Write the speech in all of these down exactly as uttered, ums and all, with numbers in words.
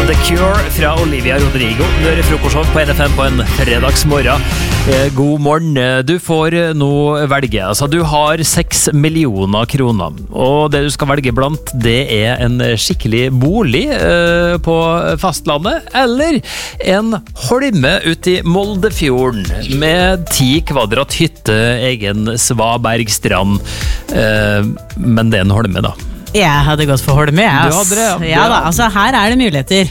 The Cure fra Olivia Rodrigo. Du hører frokostshow på N F M på en fredagsmorgen. God morgen. Du får nå velge. Altså, du har seks millioner kroner, og det du skal velge blant, det er en skikkelig bolig eh, på fastlandet, eller en holme ute i Moldefjorden med ti kvadrat hytte, egen Svabergstrand. Eh, men det er en holme, da. Jeg hadde gått for holme, jeg. Du hadde det, ja. Ja da, altså her er det muligheter.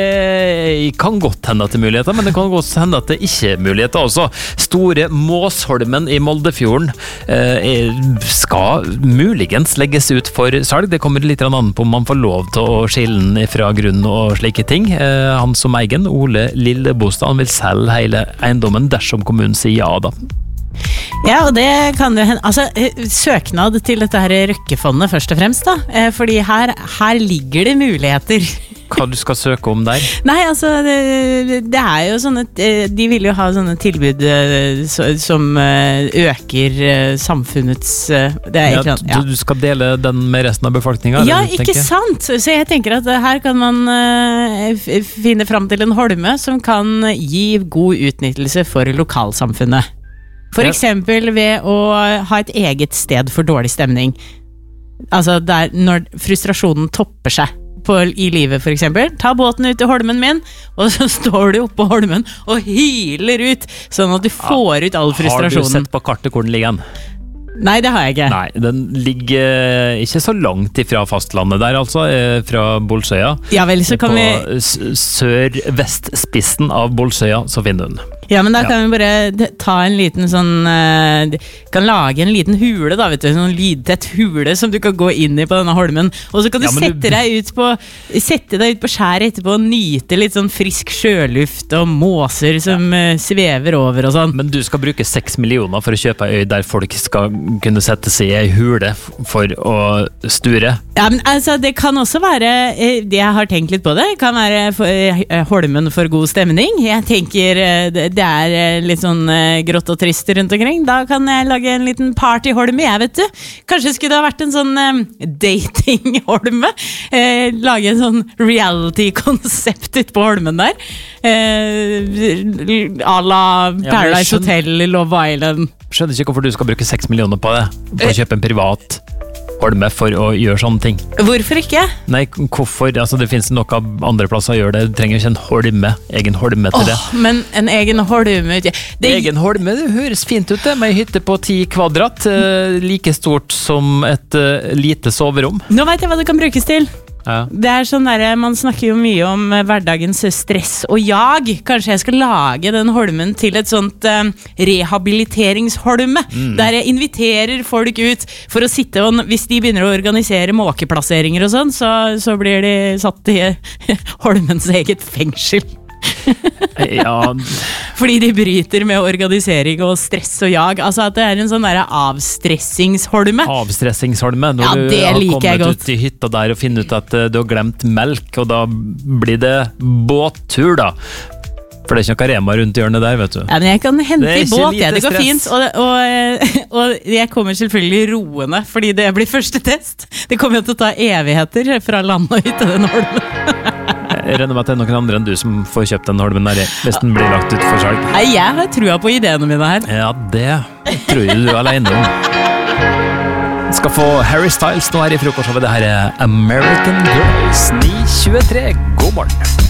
Det kan godt hende at det er muligheter, men det kan godt hende at det ikke er muligheter også. Store Måsholmen i Moldefjorden eh, skal muligens legges ut for salg. Det kommer litt an på om man får lov til å skille den fra grunn og slike ting. Eh, han som eigen, Ole Lillebostad, han vil selge hele eiendommen dersom kommunen sier ja da. Ja, og det kan jo hende, altså søknad til dette her Røkkefondet først og fremst da, fordi her, her ligger det muligheter. Hva du skal søke om der? Nei, altså det, det er jo sånne, de vil jo ha sånne tilbud som øker samfunnets, det er ja, ja. Du skal dele den med resten av befolkningen? Ja, ikke sant? Så jeg tenker at her kan man finne frem til en holme som kan gi god utnyttelse for lokalsamfunnet. For eksempel ved å ha et eget sted for dårlig stemning. Altså der, når frustrasjonen topper seg på, i livet for eksempel. Ta båten ut til holmen min, og så står du oppe på holmen og hyler ut, sånn at du får ut all frustrasjonen. Har du sett på kartet hvor den ligger hen? Nei, det har jeg ikke. Nei, den ligger ikke så langt ifra fastlandet der, altså, fra Bolsøya. Ja vel, så kan på vi... sør-vest-spissen av Bolsøya, så finner du den. Ja, men da kan ja. vi bare ta en liten sånn, uh, kan lage en liten hule da, vet du, sånn lydtett hule som du kan gå inn i på denne holmen, og så kan du, ja, sette, du... Deg ut på, sette deg ut på skjæret etterpå og nyte litt sånn frisk sjøluft og måser som ja. uh, svever over og sånn. Men du skal bruke seks millioner for å kjøpe en øy der folk skal kunne sette seg i en hule for å sture? Ja, men altså, det kan også være, uh, det jeg har tenkt litt på det, kan være for, uh, holmen for god stemning. Jeg tenker uh, det det er litt sånn uh, grått og trist rundt omkring. Da kan jeg lage en liten partyholme, jeg vet du. Kanskje skulle det ha vært en sånn uh, datingholme. Uh, lage en sånn reality-konsept ut på holmen der. Uh, à la Paradise ja, Hotel, Love Island. Skjønner ikke hvorfor du skal bruke seks millioner på det. For å kjøpe en privat holme for å gjøre sånne ting. Hvorfor ikke? Nei, hvorfor? Altså, det finnes nok av andre plasser å gjøre det. Du trenger ikke en holme, egen holme til oh, det. Men en egen holme... Det... Egen holme, det høres fint ut det, med en hytte på ti kvadrat, eh, like stort som et eh, lite soverom. Nå vet jeg hva det kan brukes til. Ja. Det er sånn der, man snakker jo mye om hverdagens stress og jag. Kanskje jeg skal lage den holmen til et sånt uh, rehabiliteringsholme, mm. der jeg inviterer folk ut for å sitte, og hvis de begynner å organisere måkeplasseringer og sånn, så, så blir de satt i holmens eget fengsel. Ja. Fordi de bryter med organisering og stress og jag. Altså at det er en sånn der avstressingsholme. Avstressingsholme. Når ja, det du har kommet ut i hytta der og finner ut at du har glemt melk, og da blir det båttur da. For det er ikke noe Rema rundt hjørnet der, vet du. Ja, men jeg kan hente i båt, ja, det går stress. Fint. Og, og, og jeg kommer selvfølgelig roende, fordi det blir første test. Det kommer jo til å ta evigheter fra land og hytte den holmen. Jeg regner med at det er noen andre enn du som får kjøpt den holmen der, hvis den blir lagt ut for salg. Nei, jeg har trua på ideene mine her. Ja, det tror jeg du er alene om. Skal få Harry Styles nå her i frokostshowet. Det her er American Girls ni tjuetre. God morgen.